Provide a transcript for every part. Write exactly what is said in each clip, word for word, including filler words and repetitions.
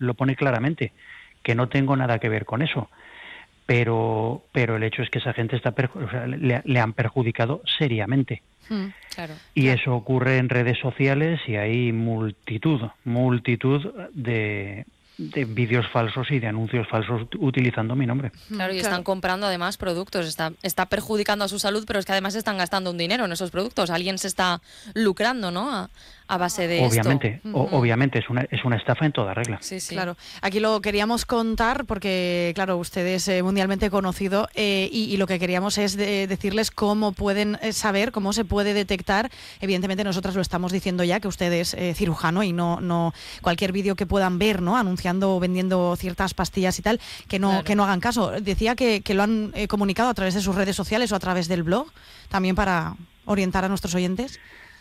lo pone claramente, que no tengo nada que ver con eso. Pero, pero el hecho es que esa gente está perju- o sea, le, le han perjudicado seriamente. Mm, claro, y claro. eso ocurre en redes sociales y hay multitud, multitud de, de vídeos falsos y de anuncios falsos utilizando mi nombre. Claro, y están comprando además productos, está, está perjudicando a su salud, pero es que además están gastando un dinero en esos productos. Alguien se está lucrando, ¿no? A, a base de obviamente, esto. o, obviamente es una, es una estafa en toda regla. Sí, sí. Claro, aquí lo queríamos contar porque, claro, usted es eh, mundialmente conocido eh, y, y lo que queríamos es de, decirles cómo pueden saber, cómo se puede detectar. Evidentemente nosotras lo estamos diciendo ya, que usted es eh, cirujano y no, no cualquier vídeo que puedan ver, ¿no? Anunciando o vendiendo ciertas pastillas y tal, que no, Claro. que no hagan caso. Decía que, que lo han eh, comunicado a través de sus redes sociales o a través del blog, también para orientar a nuestros oyentes.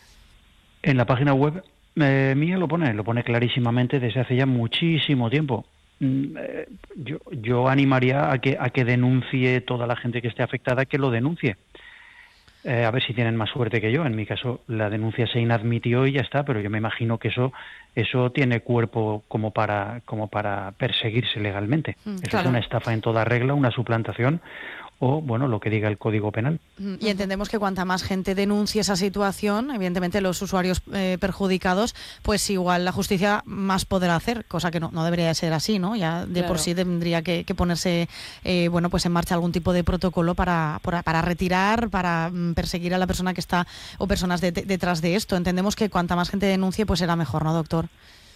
En la página web eh, mía lo pone, lo pone clarísimamente desde hace ya muchísimo tiempo. Mm, eh, yo, yo animaría a que, a que denuncie toda la gente que esté afectada, que lo denuncie. Eh, a ver si tienen más suerte que yo. En mi caso, la denuncia se inadmitió y ya está, pero yo me imagino que eso eso tiene cuerpo como para como para perseguirse legalmente. Mm, eso claro. es una estafa en toda regla, una suplantación o, bueno, lo que diga el Código Penal. Y entendemos que cuanta más gente denuncie esa situación, evidentemente los usuarios eh, perjudicados, pues igual la justicia más podrá hacer, cosa que no, no debería de ser así, ¿no? Ya de Claro. por sí tendría que, que ponerse eh, bueno, pues en marcha algún tipo de protocolo para, para, para retirar, para mm, perseguir a la persona que está o personas de- de- detrás de esto. Entendemos que cuanta más gente denuncie, pues será mejor, ¿no, doctor?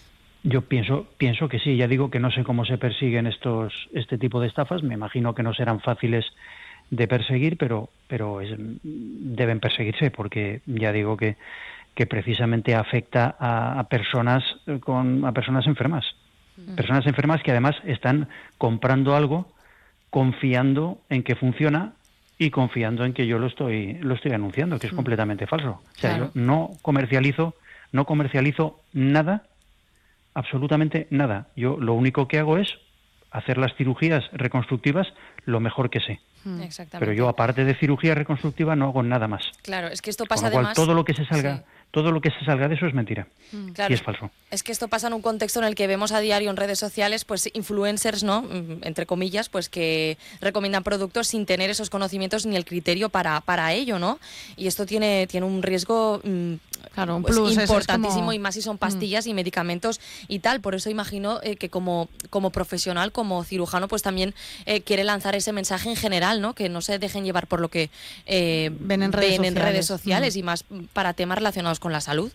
Yo pienso pienso que sí. Ya digo que no sé cómo se persiguen estos este tipo de estafas. Me imagino que no serán fáciles de perseguir, pero pero es- deben perseguirse, porque ya digo que que precisamente afecta a, a personas eh, con a personas enfermas, personas enfermas que además están comprando algo confiando en que funciona y confiando en que yo lo estoy lo estoy anunciando, que es completamente falso. O sea, Claro. yo no comercializo no comercializo nada, absolutamente nada. Yo lo único que hago es hacer las cirugías reconstructivas lo mejor que sé. Exactamente. Pero yo, aparte de cirugía reconstructiva, no hago nada más. Claro, es que esto Con pasa lo cual, además... todo lo que se salga, Sí. todo lo que se salga de eso es mentira. Claro, Y es falso. Es que esto pasa en un contexto en el que vemos a diario en redes sociales, pues influencers, ¿no? Mm, entre comillas, pues que recomiendan productos sin tener esos conocimientos ni el criterio para, para ello, ¿no? Y esto tiene, tiene un riesgo mm, Claro, un pues, plus, eso es importantísimo, como- y más si son pastillas y medicamentos y tal. Por eso imagino eh, que como, como profesional, como cirujano, pues también eh, quiere lanzar ese mensaje en general, ¿no? Que no se dejen llevar por lo que eh, Ven en redes sociales. redes sociales Mm. y más para temas relacionados con la salud.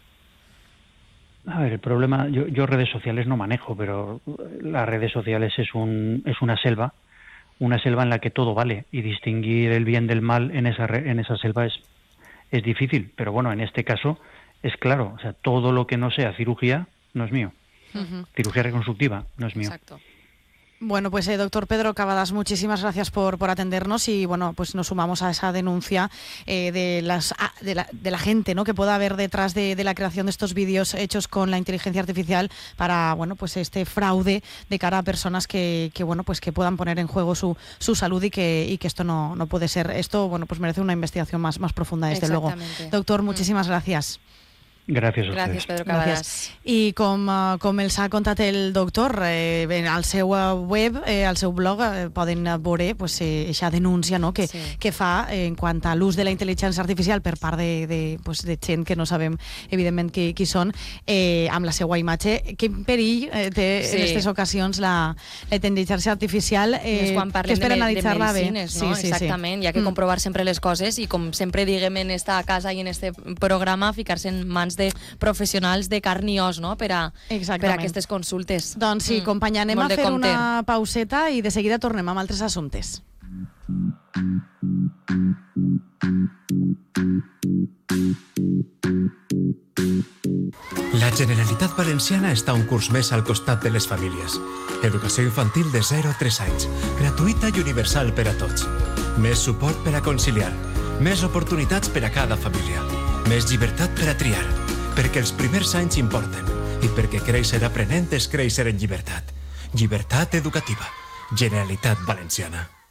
A ver, el problema, yo, yo redes sociales no manejo, pero las redes sociales es un es una selva, una selva en la que todo vale, y distinguir el bien del mal en esa re- en esa selva es es difícil. Pero bueno, en este caso es claro, o sea, todo lo que no sea cirugía no es mío. Ujú. Cirugía reconstructiva no es mío. Exacto. Bueno, pues eh, doctor Pedro Cavadas, muchísimas gracias por, por atendernos y bueno, pues nos sumamos a esa denuncia eh, de las ah, de, la, de la gente, ¿no? Que pueda haber detrás de, de la creación de estos vídeos hechos con la inteligencia artificial para, bueno, pues este fraude de cara a personas que, que bueno, pues que puedan poner en juego su, su salud y que, y que esto no, no puede ser. Esto, bueno, pues merece una investigación más, más profunda, desde luego. Exactamente. Doctor, muchísimas gracias. Gràcies a ustedes. Gràcies, Pedro Cavadas. I com, uh, com els ha contat el doctor, eh, bé, al seu uh, web, eh, al seu blog, eh, poden veure pues, eh, eixa denúncia, no?, que, Sí. que fa eh, en quant a l'ús de la intel·ligència artificial per part de, de, pues, de gent que no sabem, evidentment, qui, qui són, eh, amb la seva imatge. Quin perill eh, té Sí. en aquestes ocasions la, la intel·ligència artificial, eh, És quan que parlem és per de, me- de analitzar-la bé. medicines, no? Exactament, hi ha que Mm. comprovar sempre les coses i, com sempre diguem en esta casa i en este programa, ficar-se en mans de professionals de carn i os, no?, per a, per a Exactament. aquestes consultes. Doncs sí, Mm, companya, anem molt a de fer compte. una pauseta i de seguida tornem amb altres assumptes. La Generalitat Valenciana està un curs més al costat de les famílies. Educació infantil de zero a tres anys, gratuïta i universal per a tots. Més suport per a conciliar, més oportunitats per a cada família, més llibertat per a triar, perquè els primers anys importen i perquè créixer aprenent és créixer en llibertat. Llibertat educativa. Generalitat Valenciana.